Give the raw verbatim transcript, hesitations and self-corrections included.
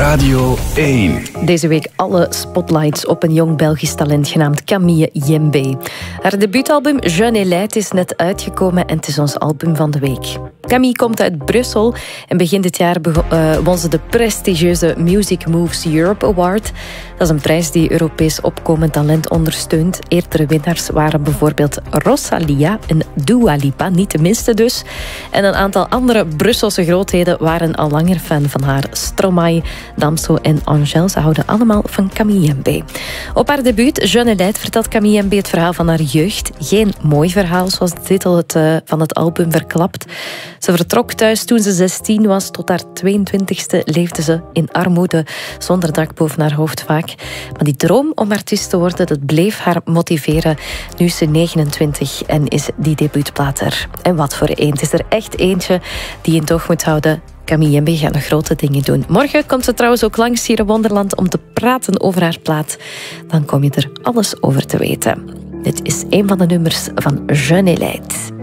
Radio één. Deze week alle spotlights op een jong Belgisch talent genaamd Camille Yembe. Haar debuutalbum Jeune et Laid is net uitgekomen en het is ons album van de week. Camille komt uit Brussel en begin dit jaar bego- uh, won ze de prestigieuze Music Moves Europe Award. Dat is een prijs die Europees opkomend talent ondersteunt. Eerdere winnaars waren bijvoorbeeld Rosalia en Dua Lipa, niet de minste dus. En een aantal andere Brusselse grootheden waren al langer fan van haar. Stromae, Damso en Angèle, ze houden allemaal van Camille Yembe. Op haar debuut, Jeune et Laid, vertelt Camille Yembe het verhaal van haar jeugd. Geen mooi verhaal, zoals de titel het, uh, van het album verklapt. Ze vertrok thuis toen ze zestien was. Tot haar tweeëntwintigste leefde ze in armoede, zonder dak boven haar hoofd vaak. Maar die droom om artiest te worden, dat bleef haar motiveren. Nu is ze negenentwintig en is die debuutplaat er. En wat voor een. Het is er echt eentje die je in toog moet houden. Camille Yembe gaat nog grote dingen doen. Morgen komt ze trouwens ook langs hier in Wonderland om te praten over haar plaat. Dan kom je er alles over te weten. Dit is een van de nummers van Jeune et Laid.